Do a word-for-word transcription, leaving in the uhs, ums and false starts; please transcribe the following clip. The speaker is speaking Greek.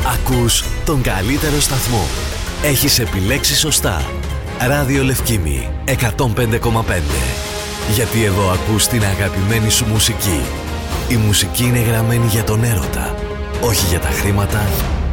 Ακούς τον καλύτερο σταθμό. Έχεις επιλέξει σωστά. Ράδιο Λευκήμι εκατόν πέντε κόμμα πέντε. Γιατί εδώ ακούς την αγαπημένη σου μουσική. Η μουσική είναι γραμμένη για τον έρωτα, όχι για τα χρήματα,